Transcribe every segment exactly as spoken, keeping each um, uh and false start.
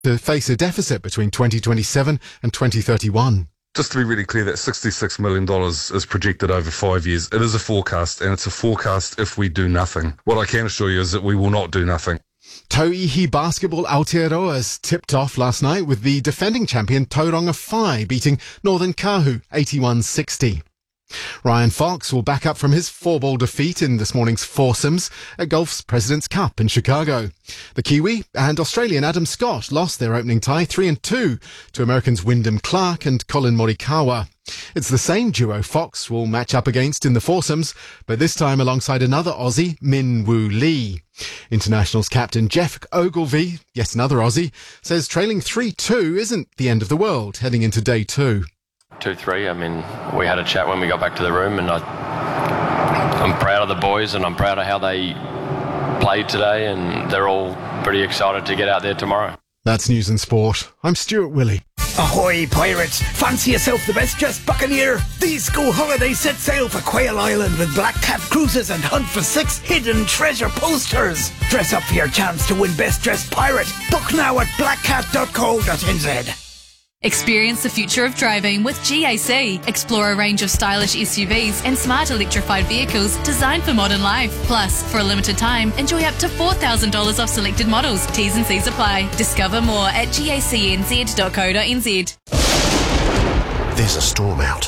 to face a deficit between twenty twenty-seven and twenty thirty-one. Just to be really clear, that sixty-six million dollars is projected over five years. It is a forecast, and it's a forecast if we do nothing. What I can assure you is that we will not do nothing. Tauihi Basketball Aotearoa's tipped off last night with the defending champion Tauranga Whai beating Northern Kahu eighty-one sixty. Ryan Fox will back up from his four-ball defeat in this morning's foursomes at golf's President's Cup in Chicago. The Kiwi and Australian Adam Scott lost their opening tie three and two to Americans Wyndham Clark and Colin Morikawa. It's the same duo Fox will match up against in the foursomes, but this time alongside another Aussie, Min Woo Lee. Internationals captain Jeff Ogilvy, yet another Aussie, says trailing three two isn't the end of the world heading into day two. two three, I mean, we had a chat when we got back to the room, and I, I'm proud of the boys and I'm proud of how they played today, and they're all pretty excited to get out there tomorrow. That's News and Sport. I'm Stuart Willey. Ahoy, pirates! Fancy yourself the best-dressed buccaneer? These school holidays set sail for Quail Island with Black Cat cruises and hunt for six hidden treasure posters. Dress up for your chance to win best-dressed pirate. Book now at black cat dot co dot n z. Experience the future of driving with G A C. Explore a range of stylish S U Vs and smart electrified vehicles designed for modern life. Plus, for a limited time, enjoy up to four thousand dollars off selected models. T's and C's apply. Discover more at G A C N Z dot co dot n z. There's a storm out.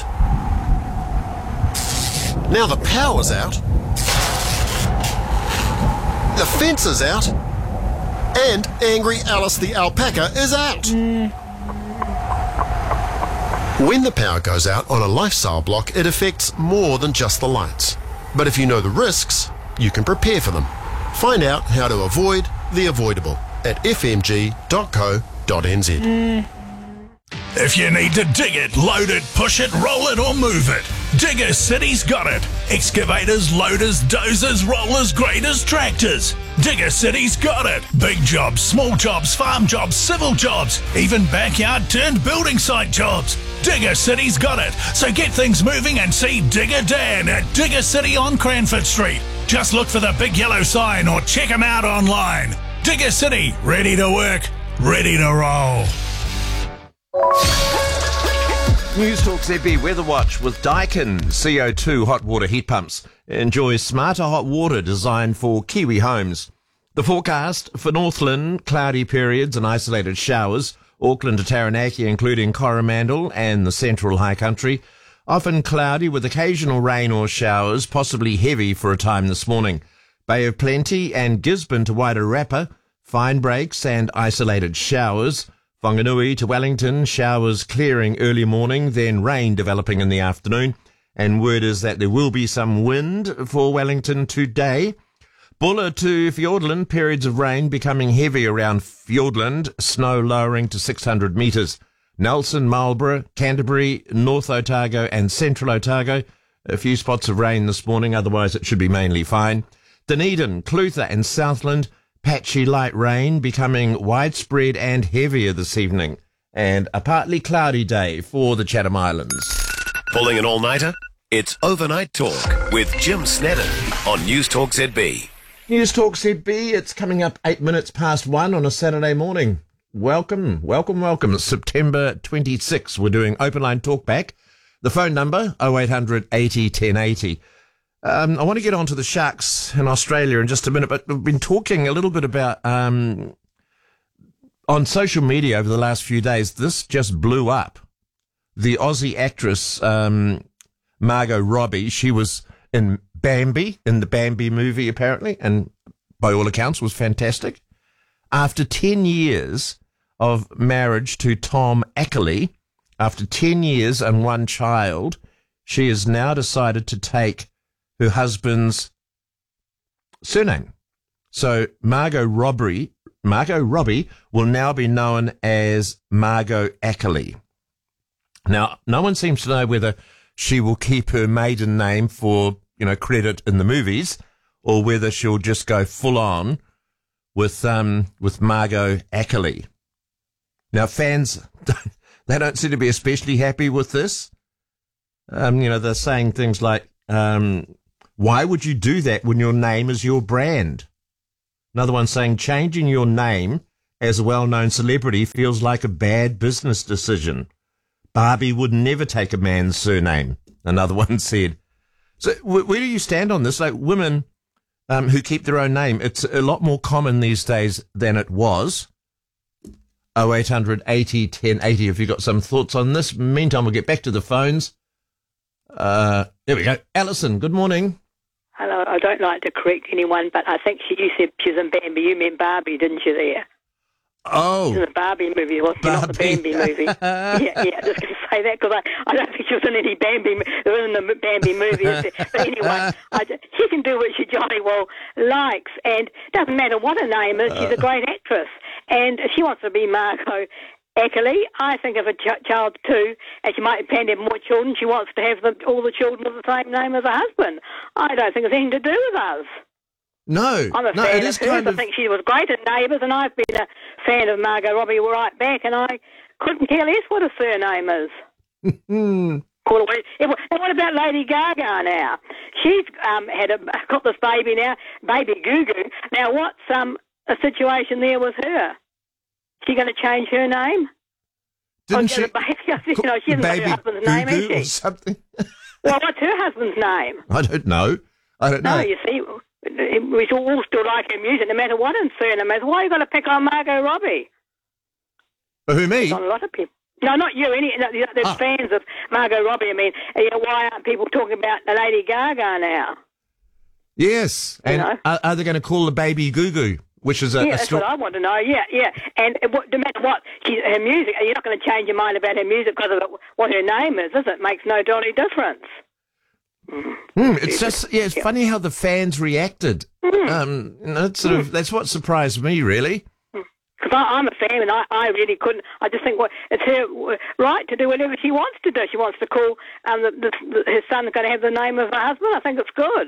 Now the power's out. The fence is out. And Angry Alice the alpaca is out. Mm. When the power goes out on a lifestyle block, it affects more than just the lights. But if you know the risks, you can prepare for them. Find out how to avoid the avoidable at f m g dot co dot n z. Mm. If you need to dig it, load it, push it, roll it or move it, Digger City's got it. Excavators, loaders, dozers, rollers, graders, tractors. Digger City's got it. Big jobs, small jobs, farm jobs, civil jobs, even backyard turned building site jobs. Digger City's got it. So get things moving and see Digger Dan at Digger City on Cranford Street. Just look for the big yellow sign or check him out online. Digger City, ready to work, ready to roll. News Talk Z B Weather Watch with Daikin C O two hot water heat pumps. Enjoy smarter hot water designed for Kiwi homes. The forecast for Northland, cloudy periods and isolated showers. Auckland to Taranaki, including Coromandel and the central high country. Often cloudy with occasional rain or showers, possibly heavy for a time this morning. Bay of Plenty and Gisborne to Wairarapa, fine breaks and isolated showers. Whanganui to Wellington, showers clearing early morning, then rain developing in the afternoon. And word is that there will be some wind for Wellington today. Buller to Fiordland, periods of rain becoming heavy around Fiordland, snow lowering to six hundred metres. Nelson, Marlborough, Canterbury, North Otago and Central Otago. A few spots of rain this morning, otherwise it should be mainly fine. Dunedin, Clutha and Southland, patchy light rain becoming widespread and heavier this evening. And a partly cloudy day for the Chatham Islands. Pulling an all-nighter? It's Overnight Talk with Jim Snedden on News Talk Z B. News Talk Z B, it's coming up eight minutes past one on a Saturday morning. Welcome, welcome, welcome. It's September twenty-sixth. We're doing Open Line Talkback. The phone number, oh eight hundred eighty ten eighty. Um, I want to get on to the Sharks in Australia in just a minute, but we've been talking a little bit about, um, on social media over the last few days, this just blew up. The Aussie actress, um, Margot Robbie, she was in Bambi, in the Bambi movie apparently, and by all accounts was fantastic. After ten years of marriage to Tom Ackley, after ten years and one child, she has now decided to take her husband's surname. So Margot Robbie, Margot Robbie will now be known as Margot Ackley. Now, no one seems to know whether she will keep her maiden name for, you know, credit in the movies, or whether she'll just go full on with um with Margot Ackley. Now, fans, they don't seem to be especially happy with this. Um, you know, they're saying things like, um, why would you do that when your name is your brand? Another one saying changing your name as a well-known celebrity feels like a bad business decision. Barbie would never take a man's surname, another one said. So wh- where do you stand on this? Like women um, who keep their own name, it's a lot more common these days than it was. oh eight hundred eighty ten eighty if you've got some thoughts on this. Meantime, we'll get back to the phones. Uh, there we go. Alison, good morning. Hello, I don't like to correct anyone, but I think she, you said she was in Bambi. You meant Barbie, didn't you, there? Oh. She was in the Barbie movie, wasn't she? Not the Bambi movie. yeah, yeah, just going to say that because I, I don't think she was in any Bambi, there wasn't a Bambi movie. But anyway, I just, she can do what she jolly well likes, and it doesn't matter what her name is, she's a great actress. And if she wants to be Margot Eckerly, I think of a ch- child too, and she might plan to have more children. She wants to have the, all the children of the same name as her husband. I don't think it's anything to do with us. No, I'm a no, fan it of is hers. kind I of... think she was great at Neighbours, and I've been a fan of Margot Robbie right back, and I couldn't care less what her surname is. Call it what it- and what about Lady Gaga now? She's um, had a, got this baby now, baby Goo Goo. Now, what's um, a situation there with her? She going to change her name? Didn't Or she? get a baby? You know, she hasn't got her husband's name, has Goo-Goo or she? something? Well, what's her husband's name? I don't know. I don't know. No, you see, we all still like her music, no matter what her surname is. Why you got to pick on Margot Robbie? Who, me? On a lot of people. No, not you. Any, no, there's Ah. fans of Margot Robbie. I mean, you know, why aren't people talking about Lady Gaga now? Yes. And know? are, are they going to call the baby Goo Goo? Which is a, yeah, a that's sto- what I want to know. Yeah, yeah. And it, what- no matter what, she, her music, you're not going to change your mind about her music because of it, what her name is, is it? Makes no jolly difference. Hmm, it's just, yeah, it's Yeah. funny how the fans reacted. Mm. Um, you know, it's sort of, that's what surprised me, really. Because I'm a fan, and I, I really couldn't. I just think well, it's her uh, right to do whatever she wants to do. She wants to call um, the, the, the, her son going to have the name of her husband. I think it's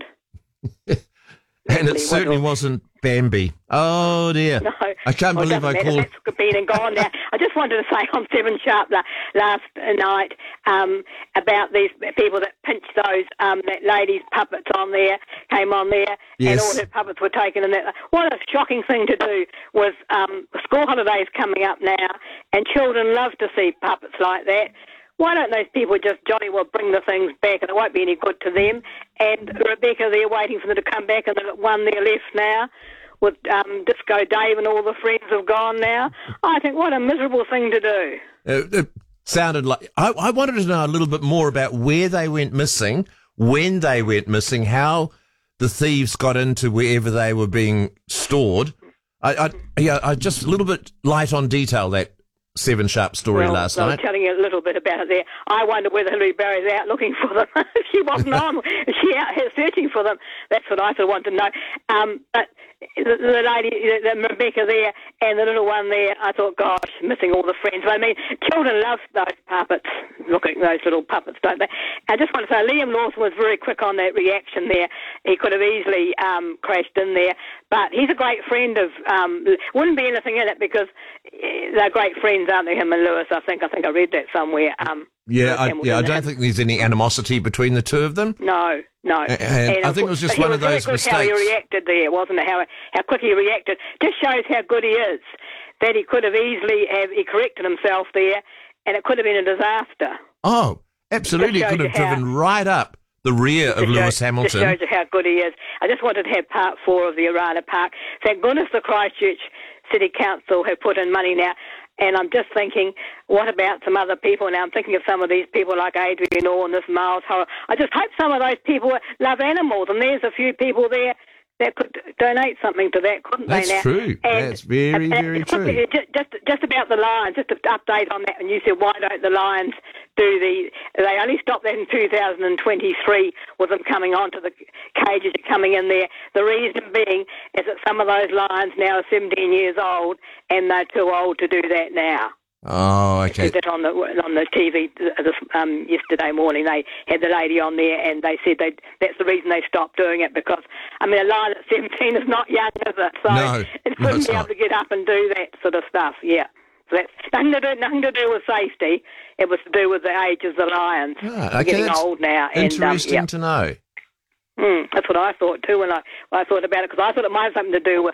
good. And it What certainly else? wasn't Bambi. Oh, dear. No, I can't well, it believe I doesn't matter. called... That's been and gone now. I just wanted to say on Seven Sharp la- last night um, about these people that pinched those um, that lady's puppets on there, came on there, Yes. and all her puppets were taken. And that. What a shocking thing to do with um, school holidays coming up now, and children love to see puppets like that. Why don't those people just jolly well bring the things back, and it won't be any good to them? And Rebecca, they're waiting for them to come back, and they've got one there left now with um, Disco Dave and all the friends have gone now. I think what a miserable thing to do. It, it sounded like... I, I wanted to know a little bit more about where they went missing, when they went missing, how the thieves got into wherever they were being stored. I, I yeah, I just a little bit light on detail, that Seven Sharp story well, last I night. was telling you a little bit about it there. I wonder whether Hilary Barry's out looking for them. She wasn't on. Is she out here searching for them? That's what I sort of want to know. Um, but the, the lady, the, the Rebecca there, and the little one there, I thought, gosh, missing all the friends. But I mean, children love those puppets. Look at those little puppets, don't they? I just want to say, Liam Lawson was very quick on that reaction there. He could have easily um, crashed in there. But he's a great friend of, um, wouldn't be anything in it because they're great friends, aren't they, him and Lewis? I think I think I read that somewhere. Um, Yeah, I, Hamilton yeah, I and don't him. think there's any animosity between the two of them. No, no. And I of think it course- was just but one he of was very those good How he mistakes. reacted there, wasn't it? How how quick he reacted just shows how good he is. That he could have easily have he corrected himself there, and it could have been a disaster. Oh, absolutely. It Just could shows have you how- driven right up the rear of Just Lewis shows- Just Hamilton. shows you how good he is. I just wanted to have part four of the Arana Park. Thank goodness the Christchurch City Council have put in money now. And I'm just thinking, what about some other people? Now I'm thinking of some of these people like Adrian Orr and this Miles Horror. I just hope some of those people love animals, and there's a few people there that could donate something to that, couldn't That's they now? true. And, That's very, and, and very quickly, true. Just, just, just about the Lions, just to update on that, and you said, why don't the Lions do the... They only stopped that in two thousand twenty-three with them coming onto the cages coming in there. The reason being is that some of those lions now are seventeen years old, and they're too old to do that now. Oh, okay. Did that on the on the T V this, um, yesterday morning. They had the lady on there, and they said they that's the reason they stopped doing it, because I mean a lion at seventeen is not young, is it? So No, it no, wouldn't it's be not. able to get up and do that sort of stuff. Yeah, so that's nothing to do nothing to do with safety. It was to do with the age of the lions. Ah, They're okay, getting that's old now, and um, Interesting yeah. to know. Mm, that's what I thought too when I when I thought about it, because I thought it might have something to do with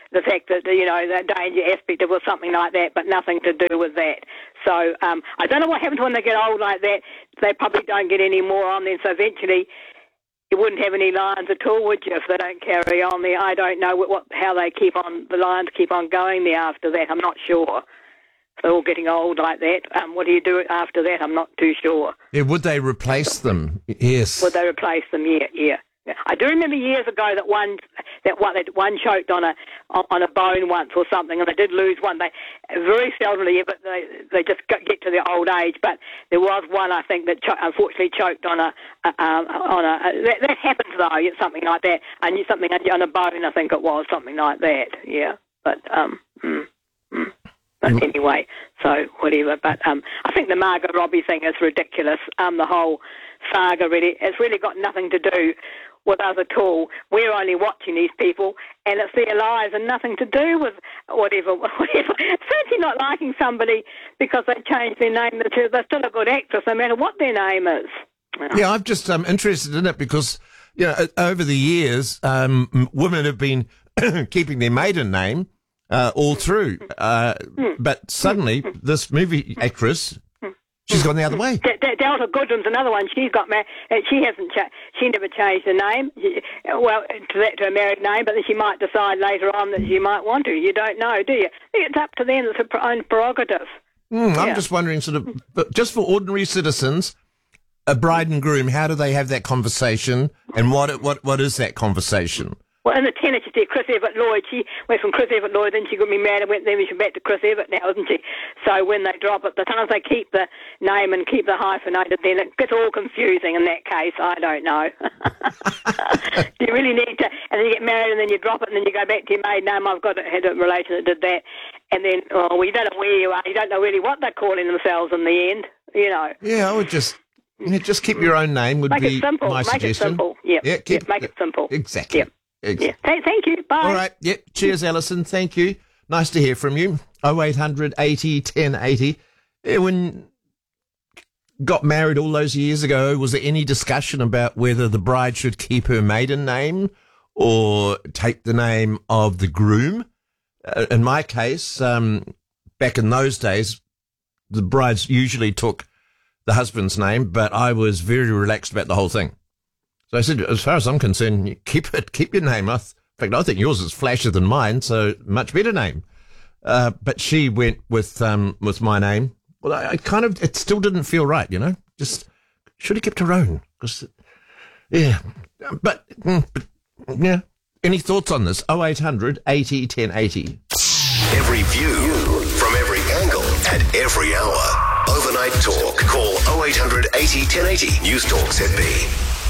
the fact that, you know, the danger aspect of or something like that, but nothing to do with that. So um, I don't know what happens when they get old like that. They probably don't get any more on then, so eventually you wouldn't have any lions at all, would you, if they don't carry on there? I don't know what, what how they keep on, the lions keep on going there after that. I'm not sure. If they're all getting old like that. Um, what do you do after that? I'm not too sure. Yeah, would they replace them? Yes. Would they replace them? Yeah, yeah. I do remember years ago that one that one that one choked on a on a bone once or something, and they did lose one. They very seldomly, but they they just get to their old age. But there was one, I think, that cho- unfortunately choked on a, a um, on a, a that, that happens though, something like that. I knew something on a bone, I think it was something like that. Yeah, but um. Mm, mm. But anyway, so whatever. But um, I think the Margot Robbie thing is ridiculous. Um, the whole saga really, it's really got nothing to do with us at all. We're only watching these people, and it's their lives and nothing to do with whatever. whatever. It's certainly not liking somebody because they changed their name. They're still a good actress, no matter what their name is. Yeah, I'm just um, interested in it because, you know, over the years, um, women have been keeping their maiden name Uh, all through. Uh, but suddenly, this movie actress, she's gone the other way. D- D- Delta Goodrum's another one. She's got married. She hasn't. Cha- she never changed her name. She, well, to that to a married name, but then she might decide later on that she might want to. You don't know, do you? I think it's up to them. It's their own prerogative. Mm, I'm Yeah. just wondering, sort of, but just for ordinary citizens, a bride and groom, how do they have that conversation, and what what what is that conversation? Well, in the tennis, you see, Chris Evert Lloyd, she went from Chris Evert Lloyd, then she got me married and went, then she back to Chris Evert now, isn't she? So when they drop it, sometimes they keep the name and keep the hyphenated, then it gets all confusing in that case. I don't know. You really need to, and then you get married and then you drop it and then you go back to your maiden name. I've got a, had a relation that did that. And then, oh, well, you don't know where you are. You don't know really what they're calling themselves in the end, you know. Yeah, I would just, yeah, just keep your own name would Make be it simple. my Make suggestion. it simple. Yep. Yeah, keep, Yep, make it simple. Exactly. Yep. Ex- Yeah. Th- thank you. Bye. All right. Yep. Cheers, Alison. Thank you. Nice to hear from you. oh eight hundred eighty ten eighty. Yeah, when got married all those years ago, was there any discussion about whether the bride should keep her maiden name or take the name of the groom? Uh, in my case, um, back in those days, the brides usually took the husband's name, but I was very relaxed about the whole thing. So I said, as far as I'm concerned, you keep it, keep your name. I th- in fact, I think yours is flashier than mine, so much better name. Uh, but she went with um, with my name. Well, I, I kind of, it still didn't feel right, you know. Just should have kept her own. Cause, yeah, but, but yeah. Any thoughts on this? oh eight hundred eighty ten eighty. Every view from every angle at every hour. Overnight Talk. Call oh eight hundred eighty ten eighty. News Talk Z B.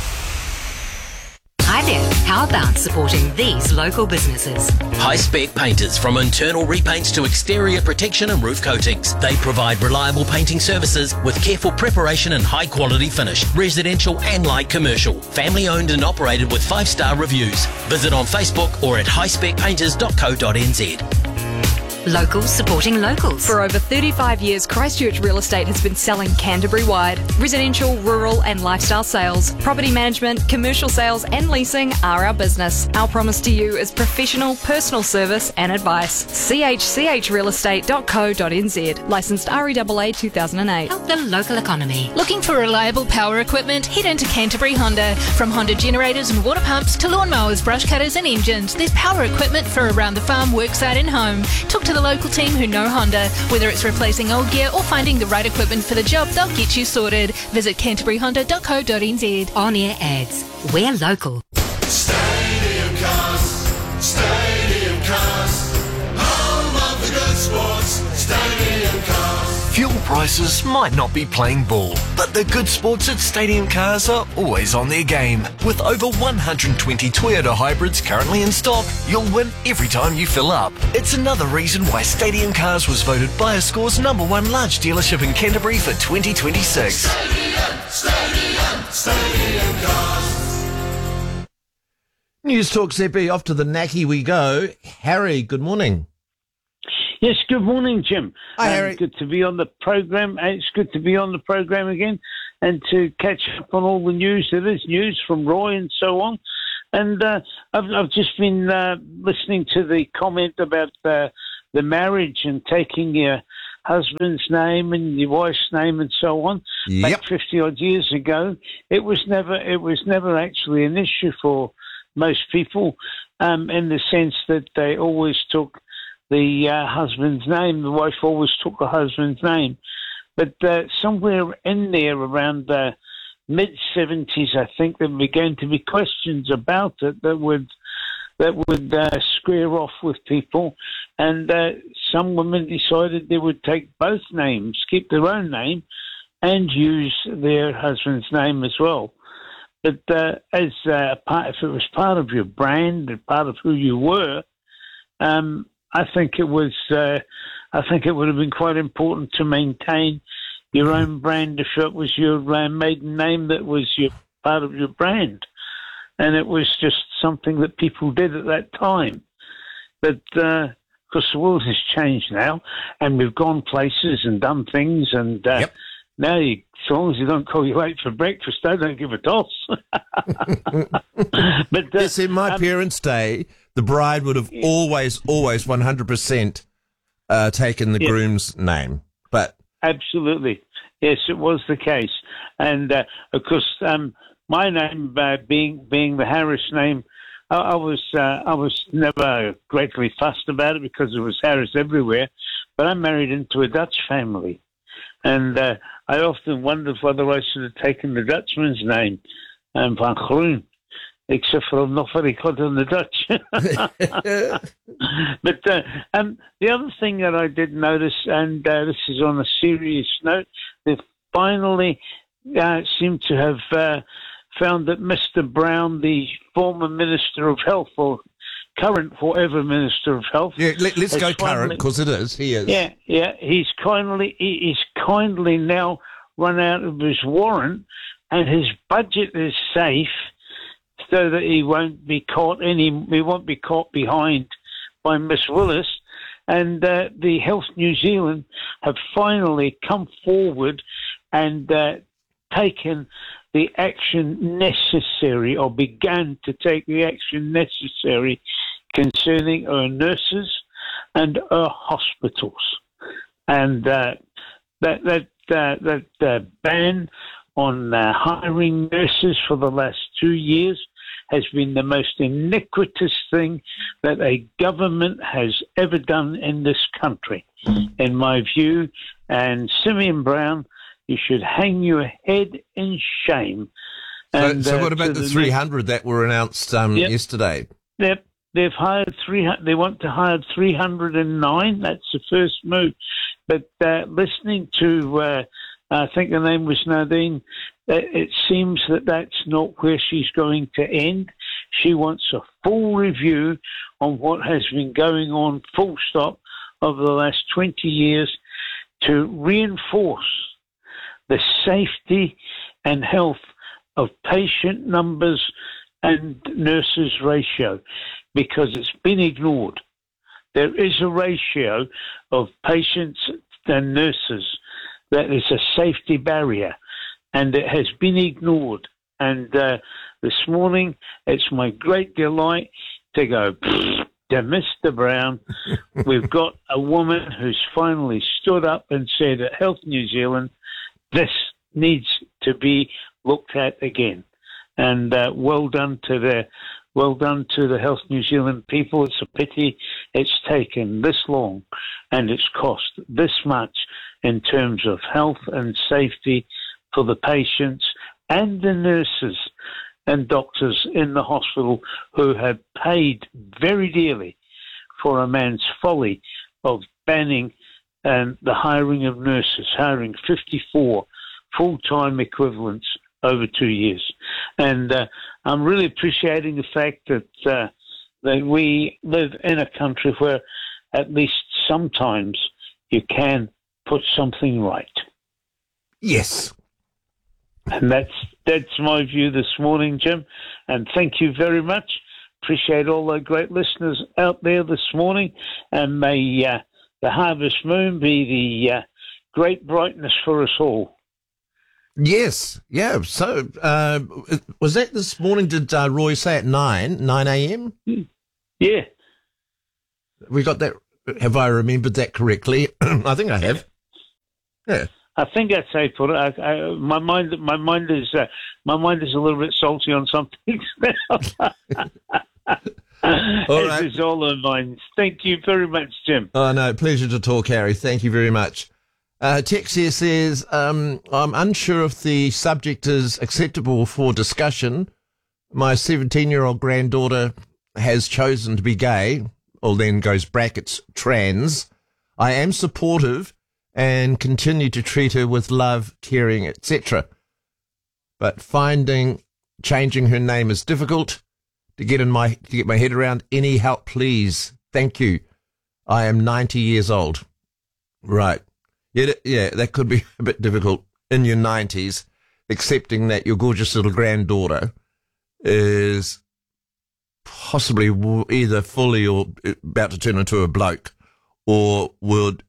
Hi there. How about supporting these local businesses? High-spec painters, from internal repaints to exterior protection and roof coatings. They provide reliable painting services with careful preparation and high-quality finish. Residential and light commercial. Family-owned and operated with five-star reviews. Visit on Facebook or at high spec painters dot co dot n z. Locals supporting locals. For over thirty-five years, Christchurch Real Estate has been selling Canterbury-wide. Residential, rural and lifestyle sales, property management, commercial sales and leasing are our business. Our promise to you is professional, personal service and advice. c h c h real estate dot co dot n z. Licensed R E A A two thousand eight. Help the local economy. Looking for reliable power equipment? Head into Canterbury Honda. From Honda generators and water pumps to lawnmowers, brush cutters and engines, there's power equipment for around the farm, worksite and home. Talk to the local team who know Honda. Whether it's replacing old gear or finding the right equipment for the job, they'll get you sorted. Visit canterbury honda dot co dot n z. On-air ads. We're local. Stadium Cars, Stadium Cars, home of the good sports, Stadium Cars. Fuel prices might not be playing ball, but the good sports at Stadium Cars are always on their game. With over one hundred twenty Toyota hybrids currently in stock, you'll win every time you fill up. It's another reason why Stadium Cars was voted BuyerScore's number one large dealership in Canterbury for twenty twenty-six. Stadium, Stadium, Stadium Cars. News Talk Z B, off to the Naki we go. Harry, good morning. Yes, good morning, Jim. Hi, um, Harry. Good to be on the program. It's good to be on the program again and to catch up on all the news. There is news from Roy and so on. And uh, I've, I've just been uh, listening to the comment about uh, the marriage and taking your husband's name and your wife's name and so on. Yep. Back fifty odd years ago, it was never it was never actually an issue for most people, um, in the sense that they always took the uh, husband's name. The wife always took the husband's name. But uh, somewhere in there around the mid-seventies, I think there began to be questions about it that would that would uh, square off with people. And uh, some women decided they would take both names, keep their own name, and use their husband's name as well. But uh, as uh, part, if it was part of your brand and part of who you were, um, I think it was. Uh, I think it would have been quite important to maintain your own brand if it was your uh, maiden name that was your part of your brand, and it was just something that people did at that time. But uh, of course, the world has changed now, and we've gone places and done things, and uh, Yep. now, you, as long as you don't call you late for breakfast, they don't give a toss. But uh, yes, in my um, parents' day, the bride would have always, always one hundred percent uh, taken the Yeah. groom's name. But Absolutely. Yes, it was the case. And, uh, of course, um, my name uh, being being the Harris name, I, I was uh, I was never greatly fussed about it because there was Harris everywhere. But I married into a Dutch family. And uh, I often wondered whether I should have taken the Dutchman's name, um, Van Groen, except for I'm not very good on the Dutch. But uh, um, the other thing that I did notice, and uh, this is on a serious note, they finally uh, seem to have uh, found that Mister Brown, the former Minister of Health, or current forever Minister of Health, yeah, let, let's has go current, finally- because it is. He is. yeah, yeah. He's kindly he, he's kindly now run out of his warrant, and his budget is safe, so that he won't be caught any. He won't be caught behind by Miss Willis, and uh, the Health New Zealand have finally come forward and uh, taken the action necessary, or began to take the action necessary concerning our nurses and our hospitals. And uh, that that uh, that uh, ban on uh, hiring nurses for the last two years has been the most iniquitous thing that a government has ever done in this country, in my view. And Simeon Brown, you should hang your head in shame. So, And, so uh, what about to the three hundred that were announced um, Yep. yesterday? They've, they've hired three. They want to hire three hundred and nine. That's the first move. But uh, listening to, uh, I think her name was Nadine, uh, it seems that that's not where she's going to end. She wants a full review on what has been going on, full stop, over the last twenty years, to reinforce the safety and health of patient numbers and nurses ratio, because it's been ignored. There is a ratio of patients and nurses that is a safety barrier, and it has been ignored. And uh, this morning, it's my great delight to go to Mister Brown. We've got a woman who's finally stood up and said at Health New Zealand, this needs to be looked at again. And uh, well done to the well done to the Health New Zealand people. It's a pity it's taken this long and it's cost this much in terms of health and safety for the patients and the nurses and doctors in the hospital, who have paid very dearly for a man's folly of banning um, the hiring of nurses, hiring fifty-four full-time equivalents over two years. And uh, I'm really appreciating the fact that uh, that we live in a country where at least sometimes you can put something right. Yes. And that's that's my view this morning, Jim. And thank you very much. Appreciate all the great listeners out there this morning. And may uh, the harvest moon be the uh, great brightness for us all. Yes, yeah. So, uh, was that this morning? Did uh, Roy say at nine, nine a.m.? Yeah. We got that. Have I remembered that correctly? I think I have. Yeah. I think that's how you put it. I, I, my mind, my mind is, uh, my mind is a little bit salty on some things now. All right. As is all of mine. Thank you very much, Jim. Oh, no, pleasure to talk, Harry. Thank you very much. Uh, Tex here says, um, I'm unsure if the subject is acceptable for discussion. My seventeen-year-old granddaughter has chosen to be gay, or then goes brackets, trans. I am supportive and continue to treat her with love, caring, et cetera. But finding changing her name is difficult to get in my to get my head around. Any help, please? Thank you. I am ninety years old. Right. Yeah, yeah, that could be a bit difficult in your nineties, accepting that your gorgeous little granddaughter is possibly either fully or about to turn into a bloke, or would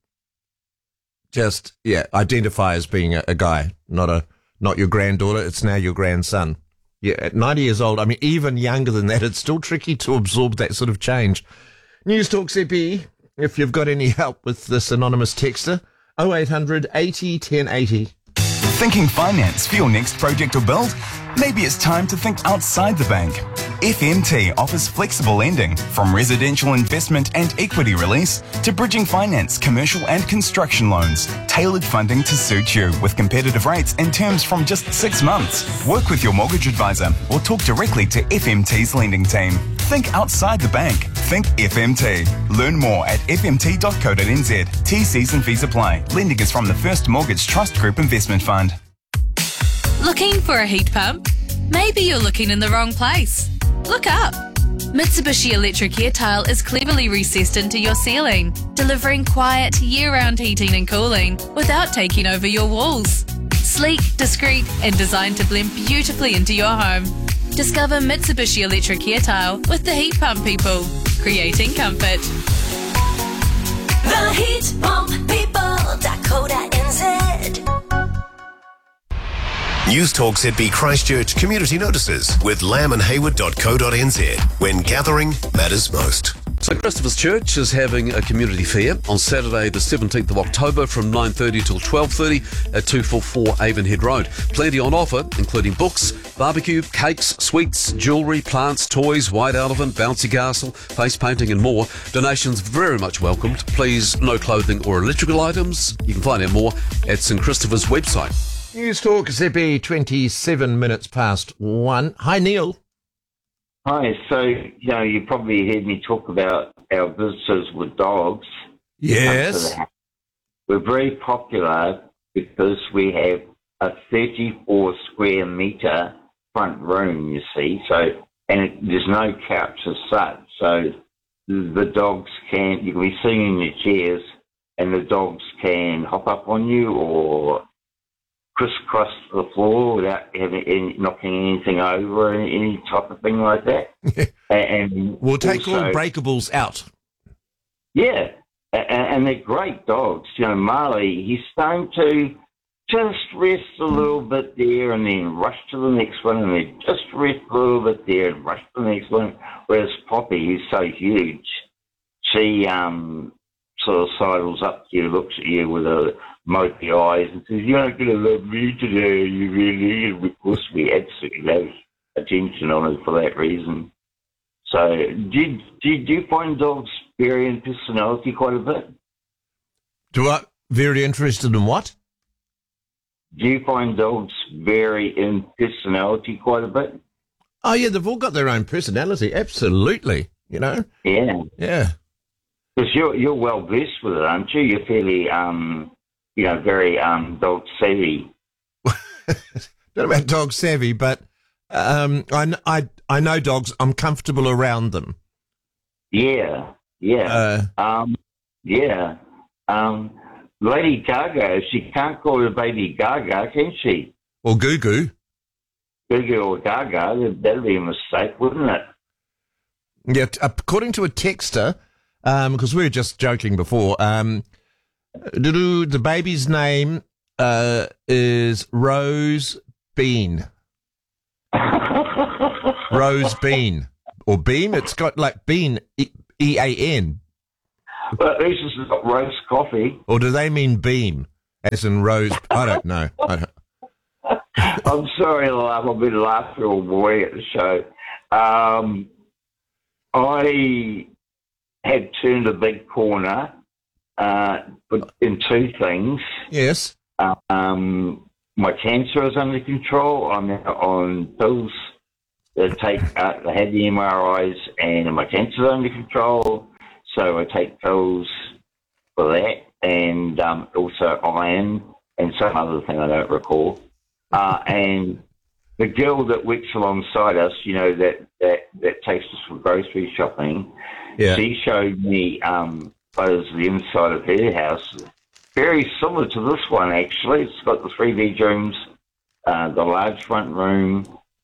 just, yeah, identify as being a, a guy, not a not your granddaughter. It's now your grandson. Yeah, at ninety years old, I mean, even younger than that, it's still tricky to absorb that sort of change. News Talk Z B, if you've got any help with this anonymous texter, oh eight hundred eighty ten eighty. Thinking finance for your next project or build? Maybe it's time to think outside the bank. F M T offers flexible lending, from residential investment and equity release to bridging finance, commercial and construction loans. Tailored funding to suit you with competitive rates and terms from just six months. Work with your mortgage advisor or talk directly to F M T's lending team. Think outside the bank. Think F M T. Learn more at f m t dot co dot n z. T Cs and fees apply. Lending is from the First Mortgage Trust Group Investment Fund. Looking for a heat pump? Maybe you're looking in the wrong place. Look up. Mitsubishi Electric Air Tile is cleverly recessed into your ceiling, delivering quiet, year-round heating and cooling without taking over your walls. Sleek, discreet, and designed to blend beautifully into your home. Discover Mitsubishi Electric Air Tile with the Heat Pump people, creating comfort. The heat pump people dot co dot n z. News Talk Z B Christchurch Community Notices with lamb and hayward dot co dot n z, when gathering matters most. Saint Christopher's Church is having a community fair on Saturday the seventeenth of October from nine thirty till twelve thirty at two forty-four Avonhead Road. Plenty on offer, including books, barbecue, cakes, sweets, jewellery, plants, toys, white elephant, bouncy castle, face painting and more. Donations very much welcomed. Please, no clothing or electrical items. You can find out more at Saint Christopher's website. News Talk Z B, twenty-seven minutes past one. Hi, Neil. Hi. So, you know, you probably heard me talk about our visitors with dogs. Yes. We're very popular because we have a thirty-four square metre front room, you see. So, and it, there's no couch as such. So the dogs can, you can be sitting in your chairs and the dogs can hop up on you or crisscross the floor without having any, knocking anything over, any, any type of thing like that. and We'll take also, all breakables out. Yeah, and, and they're great dogs. You know, Marley, he's starting to just rest a little bit there and then rush to the next one, and then just rest a little bit there and rush to the next one. Whereas Poppy, who's so huge, she um, sort of sidles up to you, looks at you with a mopey eyes and says, "You're not going to love me today, you really?" And of course, we absolutely have attention on it for that reason. So, did, did you find dogs vary in personality quite a bit? Do I? Very interested in what? Do you find dogs vary in personality quite a bit? Oh, yeah, they've all got their own personality. Absolutely, you know? Yeah. Yeah. Because you're, you're well versed with it, aren't you? You're fairly, um, you know, very um, dog savvy. Not about dog savvy, but um, I, I, I know dogs. I'm comfortable around them. Yeah, yeah. Uh, um, yeah. Um, Lady Gaga, she can't call her baby Gaga, can she? Or Goo Goo. Goo Goo or Gaga, that'd be a mistake, wouldn't it? Yeah, t- according to a texter, um, because we were just joking before, um, the baby's name uh, is Rose Bean. Rose Bean. Or Beam? It's got like Bean, E A N. Well, at least it's got roast coffee. Or do they mean Beam? As in Rose? I don't know. I don't. I'm sorry, love. I've been laughing all morning at the show. Um, I had turned a big corner uh, but in two things. Yes. Um, my cancer is under control. I'm now on pills that take, uh, I had the M R Is and my cancer is under control. So I take pills for that and um, also iron and some other thing I don't recall. Uh, and the girl that works alongside us, you know, that, that, that takes us for grocery shopping, yeah. she showed me um, photos of the inside of her house. Very similar to this one, actually. It's got the three bedrooms, uh, the large front room.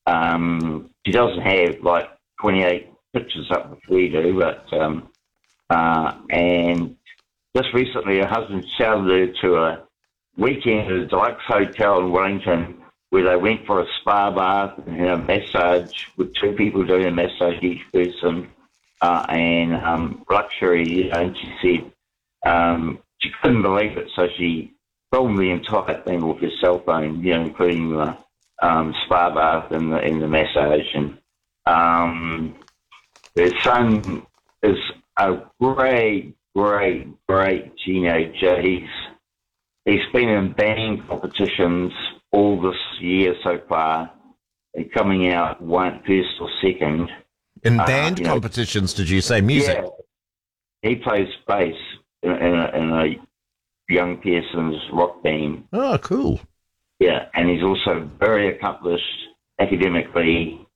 Um, she doesn't have, like, twenty-eight pictures up as we do, but... Um, uh, and just recently, her husband shouted her to a weekend at a deluxe hotel in Wellington where they went for a spa bath and a massage with two people doing a massage each person uh, and um, luxury, you know, and she said um, she couldn't believe it, so she filmed the entire thing with her cell phone, you know, including the um, spa bath and the, and the massage. And um, her son is a great, great, great teenager. He's He's been in band competitions all this year so far, and coming out one first or second. In Uh, band you know, competitions, did you say music? Yeah, he plays bass in, in, a, in a young Pearson's rock band. Oh, cool. Yeah, and he's also very accomplished academically.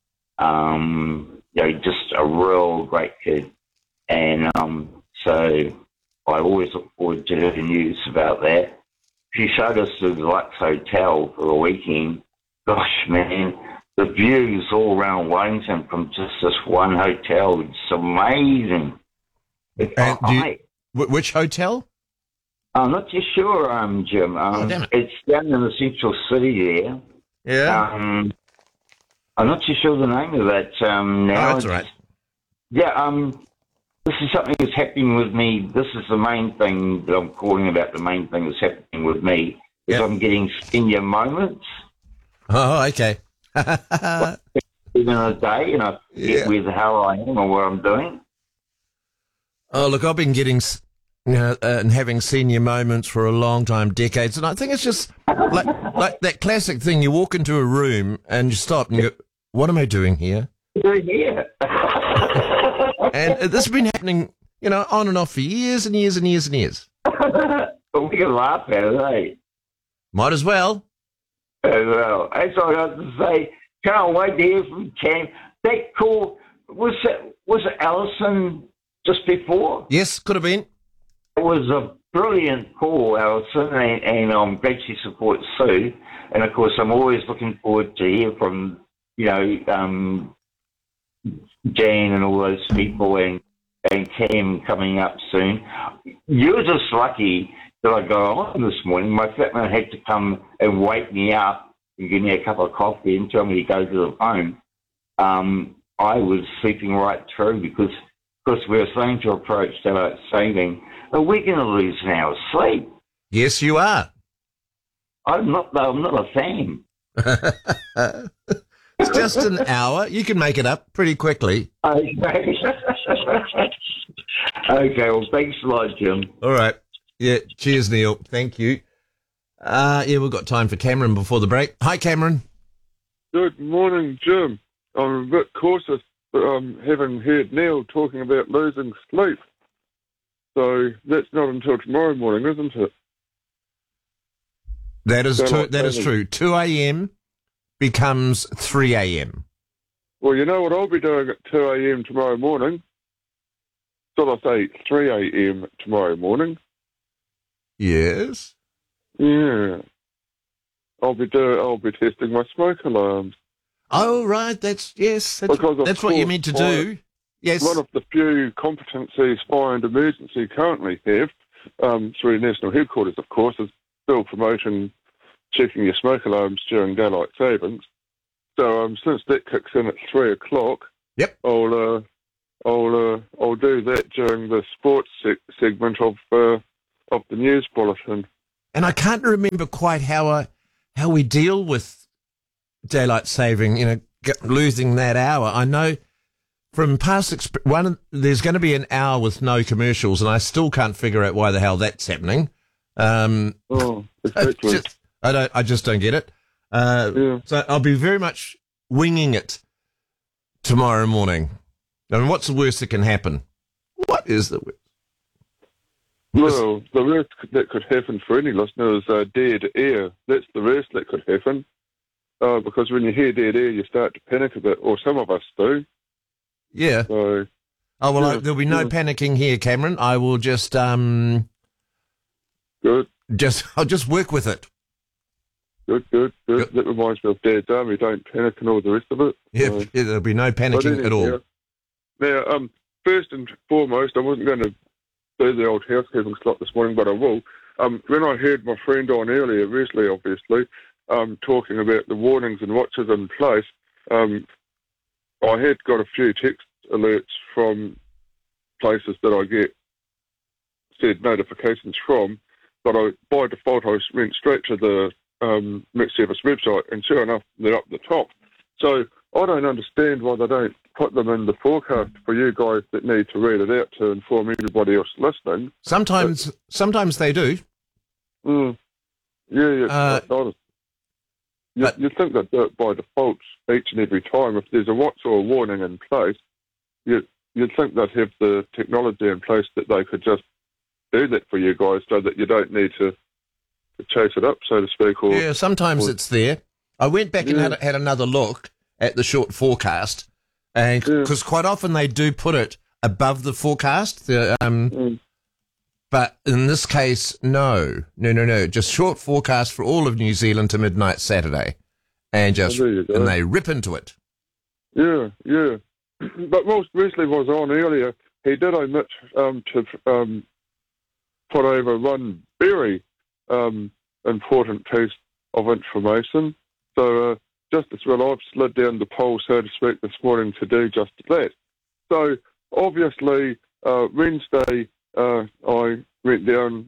Um, you know, just a real great kid. And um, so I always look forward to hearing news about that. She showed us the deluxe hotel for the weekend. Gosh, man, the views all around Wellington from just this one hotel. It's amazing. It's And do you- I- Wh- which hotel? I'm not too sure, um, Jim. Um, Oh, damn it. It's down in the central city there. Yeah. Um, I'm not too sure the name of that um, now. Oh, that's It's- right. Yeah, um, this is something that's happening with me. This is the main thing that I'm calling about, the main thing that's happening with me, is Yep. I'm getting senior moments Oh, okay. even a day, and I forget Yeah. where the hell I am or what I'm doing. Oh, look, I've been getting, s- you know, uh, and having senior moments for a long time, decades, and I think it's just like like that classic thing. You walk into a room and you stop and you go, "What am I doing here?" Yeah. And uh, this has been happening, you know, on and off for years and years and years and years. But we can laugh at it, eh? Might as well. As well. That's all I have to say. Can't wait to hear from Cam. That call, was it, was it Alison just before? Yes, could have been. It was a brilliant call, Alison, and, and I'm glad she supports Sue. And, of course, I'm always looking forward to hear from, you know, um, Jane and all those people and, and Cam coming up soon. You're just lucky that I got on this morning. My flatmate had to come and wake me up and give me a cup of coffee and tell me to go to the phone. Um, I was sleeping right through because, because we were starting to approach daylight saving. But we're going to lose an hour's sleep. Yes, you are. I'm not, I'm not a fan. It's just an hour. You can make it up pretty quickly. Okay. Okay, well, thanks a lot, Jim. All right. Yeah, cheers, Neil. Thank you. Uh, yeah, we've got time for Cameron before the break. Hi, Cameron. Good morning, Jim. I'm a bit cautious, but um, having heard Neil talking about losing sleep. So that's not until tomorrow morning, isn't it? That is So two, like that is seven. true. two a.m. becomes three a.m. Well, you know what I'll be doing at two a.m. tomorrow morning? Shall I say three a.m. tomorrow morning? Yes. Yeah. I'll be do- I'll be testing my smoke alarms. Oh, right. That's, yes. That's, Because of that's what you course meant to my- do. Yes. One of the few competencies Fire and Emergency currently have, um, through national headquarters, of course, is still promoting checking your smoke alarms during daylight savings. So um, since that kicks in at three o'clock, yep, I'll uh, I'll uh, I'll do that during the sports se- segment of uh, of the news bulletin. And I can't remember quite how uh, how we deal with daylight saving. You know, get, losing that hour. I know from past exp- one, there's going to be an hour with no commercials, and I still can't figure out why the hell that's happening. Um, oh, I, exactly. just, I don't. I just don't get it. Uh, yeah. So I'll be very much winging it tomorrow morning. I mean, what's the worst that can happen? What is the worst? Well, the worst that could happen for any listener is uh, dead air. That's the worst that could happen. Uh, because when you hear dead air, you start to panic a bit, or some of us do. Yeah. So, oh, well, yeah, I, there'll be no yeah. panicking here, Cameron. I will just... um. Good. Just, I'll just work with it. Good, good, good. That reminds me of Dad's Army, don't panic and all the rest of it. Yeah, Uh, yeah there'll be no panicking But at all. anyhow, Now, um, first and foremost, I wasn't going to do the old housekeeping slot this morning, but I will. Um, when I heard my friend on earlier, Wesley, obviously, um, talking about the warnings and what's in place, um, I had got a few text alerts from places that I get said notifications from, but I, by default, I went straight to the um, Met Service website, and sure enough, they're up the top. So I don't understand why they don't put them in the forecast for you guys that need to read it out to inform everybody else listening. Sometimes, But, sometimes they do. mm, yeah, yeah. Uh, I, I, you, you'd think they'd do it by default each and every time. If there's a watch or a warning in place, you, you'd think they'd have the technology in place that they could just do that for you guys so that you don't need to, to chase it up, so to speak. Or, yeah, sometimes or, it's there. I went back and Yeah. had, had another look at the short forecast, and because quite often they do put it above the forecast. The, um, Mm. But in this case, no, no, no, no. Just short forecast for all of New Zealand to midnight Saturday, and just Oh, there you go. and they rip into it. Yeah, yeah. But whilst Wesley was on earlier, he did omit um, to um, put over one very um, important piece of information. So uh, just as well, I've slid down the pole, so to speak, this morning to do just that. So obviously, uh, Wednesday, uh, I went down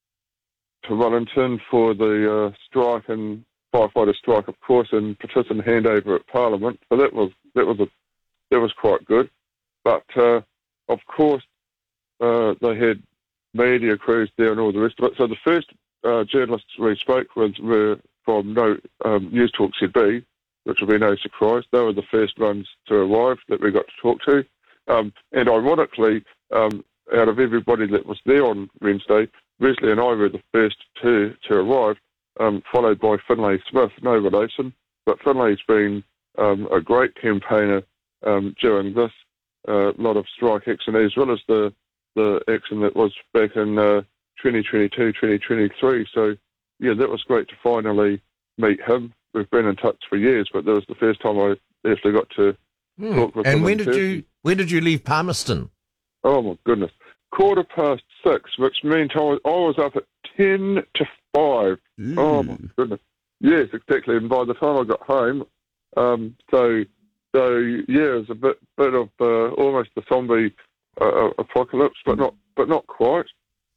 to Wellington for the uh, strike and firefighter strike, of course, and petition handover at Parliament. So that was that was a that was quite good. But uh, of course, uh, they had media crews there and all the rest of it. So the first uh, journalists we spoke with were from no um, News Talk Z B, which will be no surprise. They were the first ones to arrive that we got to talk to. Um, and ironically, um, out of everybody that was there on Wednesday, Wesley and I were the first to, to arrive, um, followed by Finlay Smith, no relation. But Finlay's been um, a great campaigner um, during this. A uh, lot of strike action, as well as the, the action that was back in uh, twenty twenty-two, twenty twenty-three. So, yeah, that was great to finally meet him. We've been in touch for years, but that was the first time I actually got to Hmm. talk with him. And when in did person. you when did you leave Palmerston? Oh, my goodness. Quarter past six, which meant I was, I was up at ten to five. Oh, my goodness. Yes, exactly. And by the time I got home, um, so, so yeah, it was a bit, bit of uh, almost a zombie uh, apocalypse, but not, but not quite.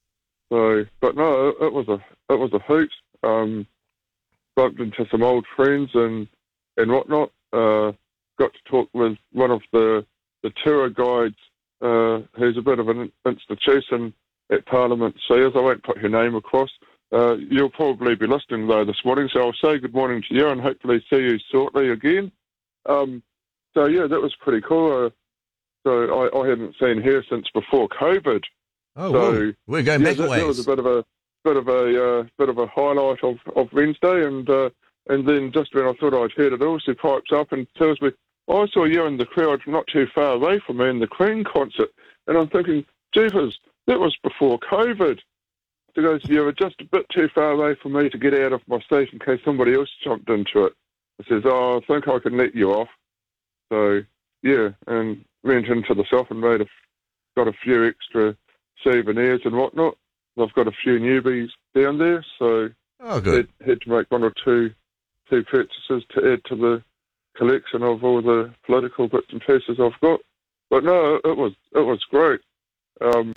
So, but no, it was a, it was a hoot. Um, bumped into some old friends and, and whatnot. Uh, got to talk with one of the, the tour guides, uh, who's a bit of an institution at Parliament Sears. I won't put her name across. Uh, you'll probably be listening, though, this morning, so I'll say good morning to you and hopefully see you shortly again. Um, so, yeah, that was pretty cool. Uh, so I, I hadn't seen her since before COVID. Oh, so, well, we're going yeah, back a that, that was ways. a bit of a bit of a uh, bit of a highlight of, of Wednesday, and uh, and then just when I thought I'd heard it all, she pipes up and tells me, oh, I saw you in the crowd not too far away from me in the Queen concert. And I'm thinking, jeepers, that was before COVID. She goes, you were just a bit too far away from me to get out of my seat in case somebody else jumped into it. I says, oh, I think I can let you off. So, yeah, and went into the shop and made a, got a few extra souvenirs and whatnot. I've got a few newbies down there, so Oh, good. Had, had to make one or two two purchases to add to the collection of all the political bits and pieces I've got. But no, it was it was great. Um,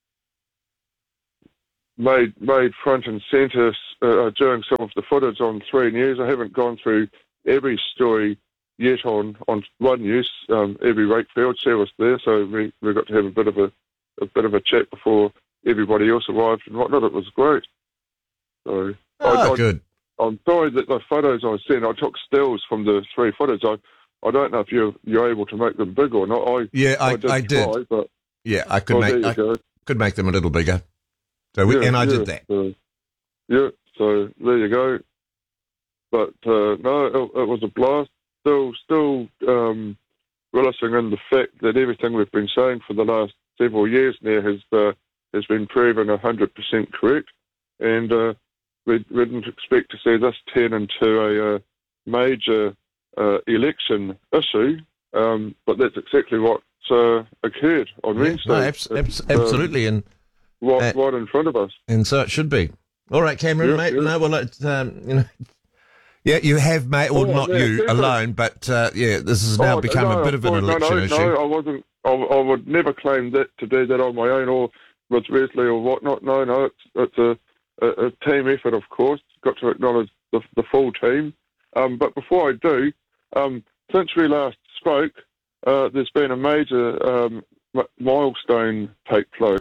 made made front and centre uh, during some of the footage on Three News. I haven't gone through every story yet on, on One News. Um, Abby Wakefield, she was there, so we, we got to have a bit of a, a bit of a chat before everybody else arrived and whatnot. It was great. So oh, I, I, good. I'm sorry that the photos I sent, I took stills from the three footage. I I don't know if you're you're able to make them big or not. I yeah, I, I did. I did. Try, but yeah, I could oh, make I go. could make them a little bigger. So we, yeah, and I yeah, did that. So, yeah, so there you go. But uh, no, it, it was a blast. Still, still um, relishing in the fact that everything we've been saying for the last several years now has uh, has been proven a hundred percent correct, and uh, we, we didn't expect to see this turn into a uh, major uh, election issue. Um, but that's exactly what uh, occurred on Yeah, Wednesday. no, abs- abs- It's, um, absolutely, and right, uh, right in front of us. and so it should be. All right, Cameron, Yeah, mate. yeah. No, well, it's, um, you know, yeah, you have, mate. Well, Oh, not yeah, you definitely. alone, but uh, yeah, this has now Oh, become no, a bit of an no, election no, issue. No, I wasn't. I, I would never claim that to do that on my own or with Wesley or whatnot. No, no, it's it's a, a, a team effort, of course. Got to acknowledge the, the full team. Um, but before I do, um, since we last spoke, uh, there's been a major um, m- milestone take place.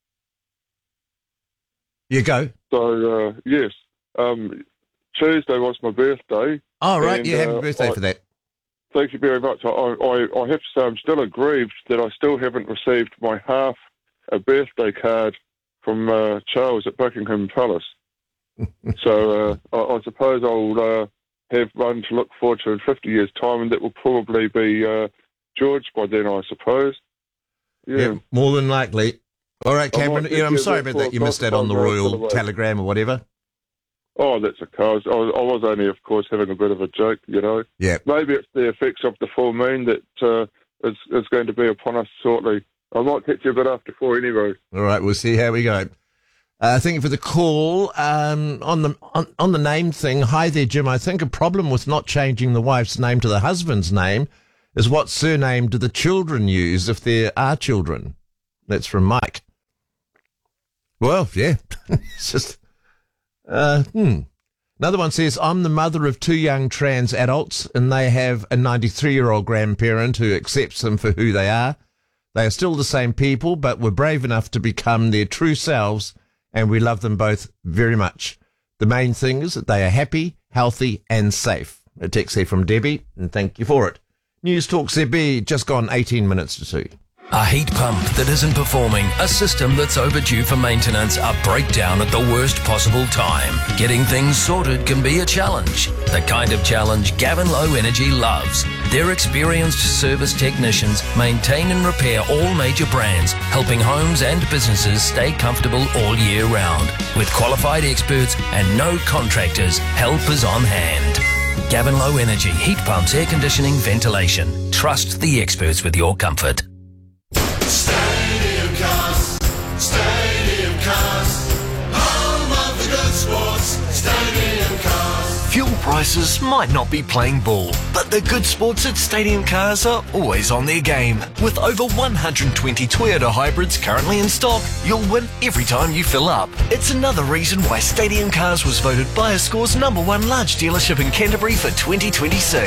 You go. So uh, yes, um, Tuesday was my birthday. Oh, right. and, Yeah, happy uh, birthday I- for that. Thank you very much. I, I, I have to say I'm still aggrieved that I still haven't received my half a birthday card from uh, Charles at Buckingham Palace. so uh, I, I suppose I'll uh, have one to look forward to in fifty years' time, and that will probably be uh, George by then, I suppose. Yeah. Yeah, more than likely. All right, I Cameron. might Yeah, I'm give sorry you about that that. You for- missed that on the for- Royal for the way. Telegram or whatever. Oh, that's a cause. I, I was only, of course, having a bit of a joke, you know. Yeah. Maybe it's the effects of the full moon that uh, is, is going to be upon us shortly. I might catch you a bit after four anyway. All right, we'll see how we go. Uh, thank you for the call. Um, on the on, on the name thing, hi there, Jim. I think a problem with not changing the wife's name to the husband's name is what surname do the children use if there are children? That's from Mike. Well, yeah, it's just... Uh, hmm. Another one says, I'm the mother of two young trans adults and they have a ninety-three-year-old grandparent who accepts them for who they are. They are still the same people, but were brave enough to become their true selves, and we love them both very much. The main thing is that they are happy, healthy, and safe. A text here from Debbie, and thank you for it. News Talk Z B, just gone eighteen minutes to two. A heat pump that isn't performing, a system that's overdue for maintenance, a breakdown at the worst possible time. Getting things sorted can be a challenge. The kind of challenge Gavin Low Energy loves. Their experienced service technicians maintain and repair all major brands, helping homes and businesses stay comfortable all year round. With qualified experts and no contractors, help is on hand. Gavin Low Energy, heat pumps, air conditioning, ventilation. Trust the experts with your comfort. Stadium Cars, Stadium Cars, home of the good sports, Stadium Cars. Fuel prices might not be playing ball, but the good sports at Stadium Cars are always on their game. With over one hundred twenty Toyota hybrids currently in stock, you'll win every time you fill up. It's another reason why Stadium Cars was voted BuyerScore's number one large dealership in Canterbury for twenty twenty-six.